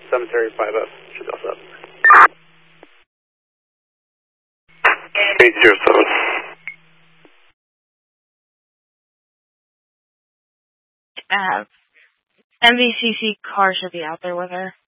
Cemetery 5 up. Should us up. 807. MVCC car should be out there with her.